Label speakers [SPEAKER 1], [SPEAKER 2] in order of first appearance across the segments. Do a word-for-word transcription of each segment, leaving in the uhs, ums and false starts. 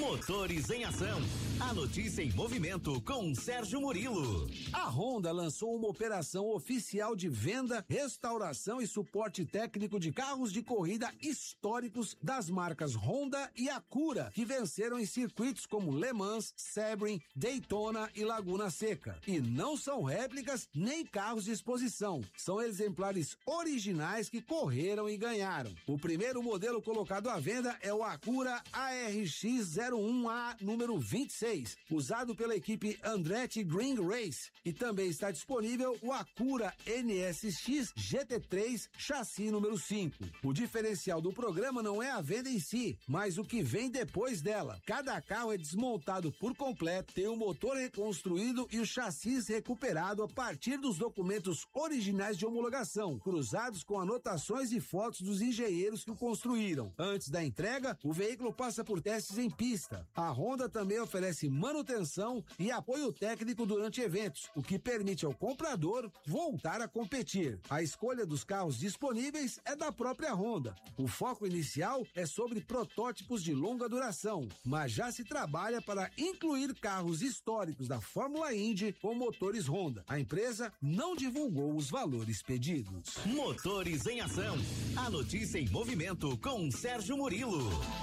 [SPEAKER 1] Motores em Ação. A notícia em movimento com Sérgio Murilo.
[SPEAKER 2] A Honda lançou uma operação oficial de venda, restauração e suporte técnico de carros de corrida históricos das marcas Honda e Acura, que venceram em circuitos como Le Mans, Sebring, Daytona e Laguna Seca. E não são réplicas nem carros de exposição. São exemplares originais que correram e ganharam. O primeiro modelo colocado à venda é o Acura A R X zero um A número vinte e seis, usado pela equipe Andretti Green Race, e também está disponível o Acura N S X G T três chassi número cinco. O diferencial do programa não é a venda em si, mas o que vem depois dela. Cada carro é desmontado por completo, tem o motor reconstruído e o chassi recuperado a partir dos documentos originais de homologação, cruzados com anotações e fotos dos engenheiros que o construíram. Antes da entrega, o veículo passa por testes em pista. A Honda também oferece manutenção e apoio técnico durante eventos, o que permite ao comprador voltar a competir. A escolha dos carros disponíveis é da própria Honda. O foco inicial é sobre protótipos de longa duração, mas já se trabalha para incluir carros históricos da Fórmula Indy com motores Honda. A empresa não divulgou os valores pedidos.
[SPEAKER 1] Motores em Ação. A notícia em movimento com Sérgio Murilo.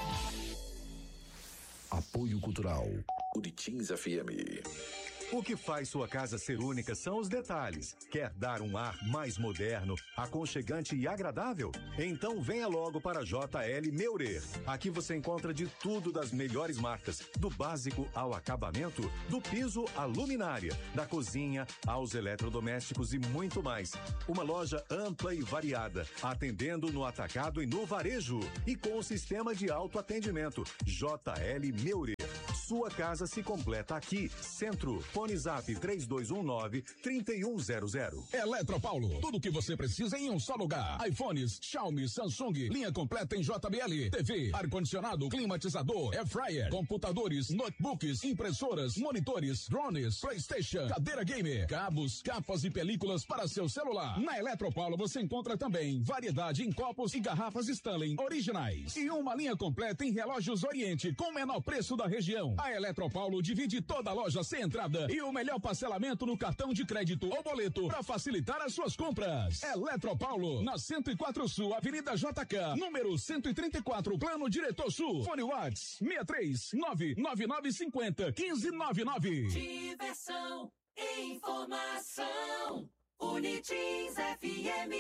[SPEAKER 3] Apoio Cultural Uritins F M.
[SPEAKER 4] O que faz sua casa ser única são os detalhes. Quer dar um ar mais moderno, aconchegante e agradável? Então venha logo para J L Meurer. Aqui você encontra de tudo das melhores marcas, do básico ao acabamento, do piso à luminária, da cozinha aos eletrodomésticos e muito mais. Uma loja ampla e variada, atendendo no atacado e no varejo e com o sistema de autoatendimento. J L Meurer. Sua casa se completa aqui. Centro. Fone Zap três dois um nove, três um zero zero.
[SPEAKER 5] Eletropaulo. Tudo o que você precisa em um só lugar. iPhones, Xiaomi, Samsung, linha completa em J B L, T V, ar-condicionado, climatizador, air fryer, computadores, notebooks, impressoras, monitores, drones, PlayStation, cadeira gamer, cabos, capas e películas para seu celular. Na Eletropaulo você encontra também variedade em copos e garrafas Stanley originais e uma linha completa em relógios Oriente com o menor preço da região. A Eletropaulo divide toda a loja sem entrada e o melhor parcelamento no cartão de crédito ou boleto para facilitar as suas compras. Eletropaulo, na cento e quatro Sul, Avenida J K, número cento e trinta e quatro, Plano Diretor Sul. Fone Whats seis três nove nove nove cinco zero, um cinco nove nove.
[SPEAKER 6] Diversão, informação, Unitins F M.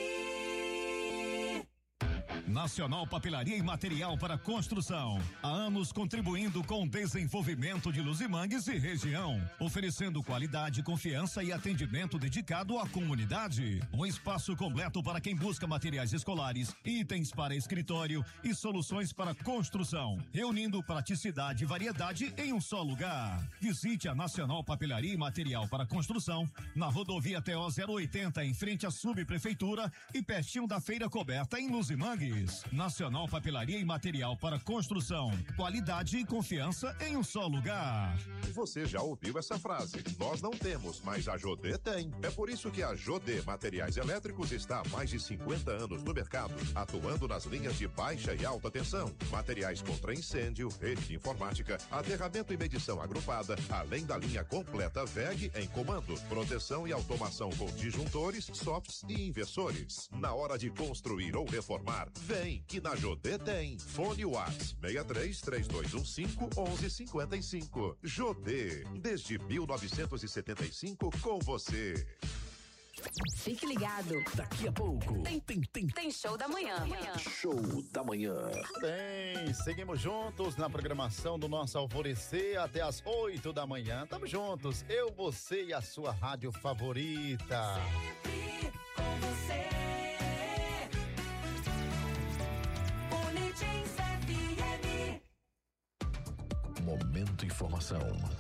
[SPEAKER 7] Nacional Papelaria e Material para Construção. Há anos contribuindo com o desenvolvimento de Luzimangues e região, oferecendo qualidade, confiança e atendimento dedicado à comunidade. Um espaço completo para quem busca materiais escolares, itens para escritório e soluções para construção, reunindo praticidade e variedade em um só lugar. Visite a Nacional Papelaria e Material para Construção na rodovia T O zero oitenta, em frente à subprefeitura e pertinho da feira coberta em Luzimangues. Nacional Papelaria e Material para Construção. Qualidade e confiança em um só lugar.
[SPEAKER 8] Você já ouviu essa frase? Nós não temos, mas a Jodê tem. É por isso que a Jodê Materiais Elétricos está há mais de cinquenta anos no mercado, atuando nas linhas de baixa e alta tensão, materiais contra incêndio, rede de informática, aterramento e medição agrupada, além da linha completa V E G em comando, proteção e automação com disjuntores, softs e inversores. Na hora de construir ou reformar, vem que na Jodê tem. Fone Whats seis três três dois um cinco um um cinco cinco. Jodê, desde mil novecentos e setenta e cinco com você.
[SPEAKER 9] Fique ligado.
[SPEAKER 3] Daqui a pouco
[SPEAKER 9] Tem, tem, tem, tem show da manhã.
[SPEAKER 3] Show da manhã.
[SPEAKER 10] Bem, seguimos juntos na programação do nosso Alvorecer até as oito da manhã. Tamo juntos, eu, você e a sua rádio favorita.
[SPEAKER 6] Sempre com você.
[SPEAKER 3] Momento Informação.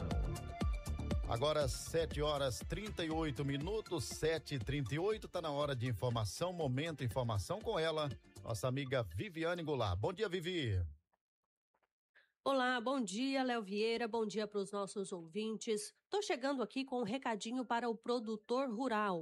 [SPEAKER 10] Agora sete horas trinta e oito minutos, sete e trinta e oito, tá na hora de informação, Momento Informação com ela, nossa amiga Viviane Goulart. Bom dia, Vivi.
[SPEAKER 11] Olá, bom dia, Léo Vieira, bom dia para os nossos ouvintes. Tô chegando aqui com um recadinho para o produtor rural.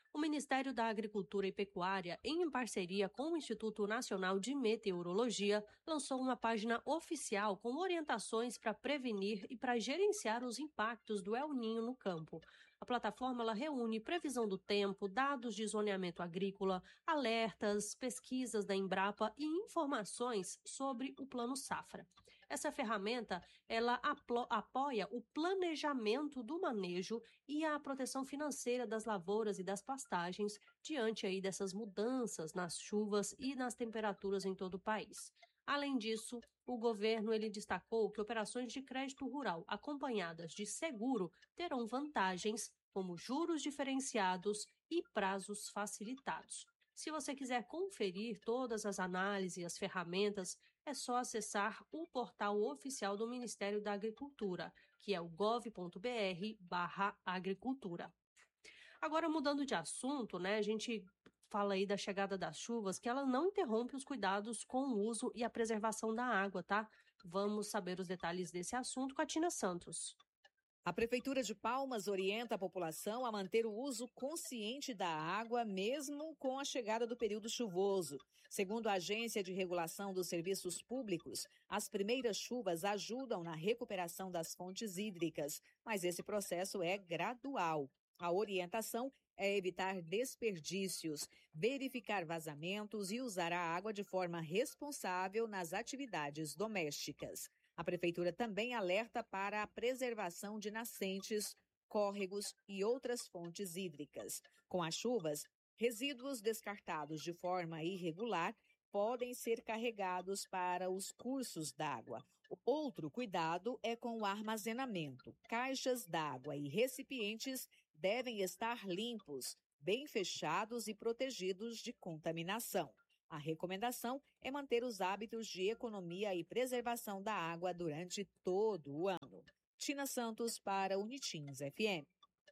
[SPEAKER 11] O Ministério da Agricultura e Pecuária, em parceria com o Instituto Nacional de Meteorologia, lançou uma página oficial com orientações para prevenir e para gerenciar os impactos do El Niño no campo. A plataforma ela reúne previsão do tempo, dados de zoneamento agrícola, alertas, pesquisas da Embrapa e informações sobre o Plano Safra. Essa ferramenta ela apoia o planejamento do manejo e a proteção financeira das lavouras e das pastagens diante aí dessas mudanças nas chuvas e nas temperaturas em todo o país. Além disso, o governo ele destacou que operações de crédito rural acompanhadas de seguro terão vantagens como juros diferenciados e prazos facilitados. Se você quiser conferir todas as análises e as ferramentas, é só acessar o portal oficial do Ministério da Agricultura, que é o gov ponto br barra agricultura. Agora, mudando de assunto, né, a gente fala aí da chegada das chuvas, que ela não interrompe os cuidados com o uso e a preservação da água, tá? Vamos saber os detalhes desse assunto com a Tina Santos.
[SPEAKER 12] A Prefeitura de Palmas orienta a população a manter o uso consciente da água, mesmo com a chegada do período chuvoso. Segundo a Agência de Regulação dos Serviços Públicos, as primeiras chuvas ajudam na recuperação das fontes hídricas, mas esse processo é gradual. A orientação é evitar desperdícios, verificar vazamentos e usar a água de forma responsável nas atividades domésticas. A Prefeitura também alerta para a preservação de nascentes, córregos e outras fontes hídricas. Com as chuvas, resíduos descartados de forma irregular podem ser carregados para os cursos d'água. Outro cuidado é com o armazenamento. Caixas d'água e recipientes devem estar limpos, bem fechados e protegidos de contaminação. A recomendação é manter os hábitos de economia e preservação da água durante todo o ano. Tina Santos para Unitins F M.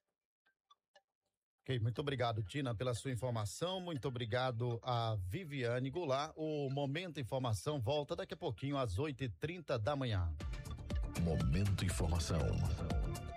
[SPEAKER 10] Ok, muito obrigado, Tina, pela sua informação. Muito obrigado a Viviane Goulart. O Momento Informação volta daqui a pouquinho às oito e trinta da manhã.
[SPEAKER 3] Momento Informação.